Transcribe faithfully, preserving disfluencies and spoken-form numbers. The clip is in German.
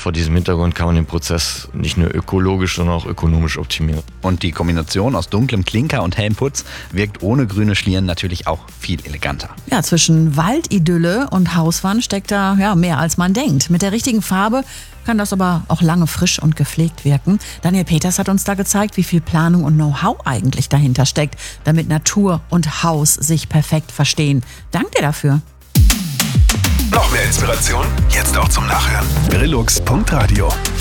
vor diesem Hintergrund kann man den Prozess nicht nur ökologisch, sondern auch ökonomisch optimieren. Und die Kombination aus dunklem Klinker und hellem Putz wirkt ohne grüne Schlieren natürlich auch viel eleganter. Ja, zwischen Waldidylle und Hauswand steckt da ja mehr als man denkt. Mit der richtigen Farbe kann das aber auch lange frisch und gepflegt wirken. Daniel Peters hat uns da gezeigt, wie viel Planung und Know-how eigentlich dahinter steckt, damit Natur und Haus sich perfekt verstehen. Dank dir dafür. Noch mehr Inspiration? Jetzt auch zum Nachhören. Brillux Punkt Radio